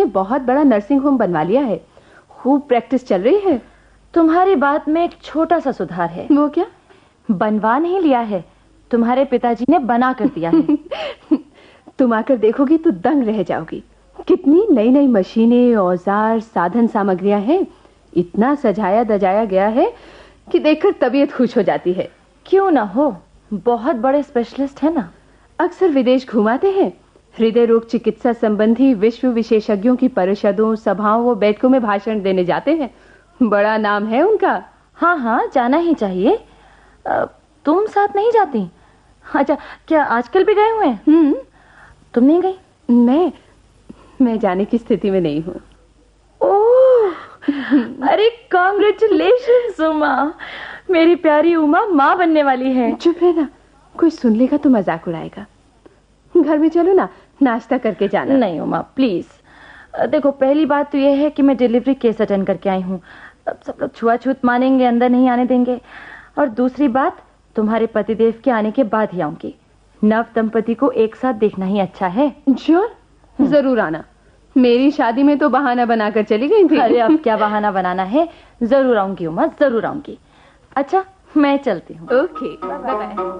बहुत बड़ा nursing home बनवा लिया है। खूब प्रैक्टिस चल रही है। तुम्हारी बात में एक छोटा सा सुधार है। वो क्या? बनवा नहीं लिया है, तुम्हारे पिताजी ने बना कर दिया है। तुम आकर देखोगी तो दंग रह जाओगी। कितनी नई नई मशीनें, औजार, साधन सामग्रियां हैं। इतना सजाया दजाया गया है कि देखकर तबीयत खुश हो जाती है। क्यों ना हो, बहुत बड़े स्पेशलिस्ट है ना। अक्सर विदेश घुमाते हैं। हृदय रोग चिकित्सा संबंधी विश्व विशेषज्ञों की परिषदों, सभाओं व बैठकों में भाषण देने जाते हैं। बड़ा नाम है उनका। हाँ हाँ, जाना ही चाहिए। तुम साथ नहीं जाती? अच्छा, क्या आजकल भी गए हुए हैं? तुम नहीं गई? मैं जाने की स्थिति में नहीं हूँ। ओह, अरे कांग्रेचुलेशंस उमा, मेरी प्यारी उमा माँ बनने वाली है। चुप रहना, कोई सुन लेगा तो मजाक उड़ाएगा। घर में चलो ना, नाश्ता करके जाना। नहीं उमा प्लीज, देखो पहली बात तो यह है कि मैं डिलीवरी केस अटेंड करके आई हूँ। अब सब लोग छुआछूत मानेंगे, अंदर नहीं आने देंगे। और दूसरी बात, तुम्हारे पतिदेव के आने के बाद ही आऊंगी। नव दंपति को एक साथ देखना ही अच्छा है। श्योर, जरूर आना। मेरी शादी में तो बहाना बनाकर चली गई थी। अरे अब क्या बहाना बनाना है, जरूर आऊंगी उमा, जरूर आऊंगी। अच्छा मैं चलती हूँ। Okay, bye bye.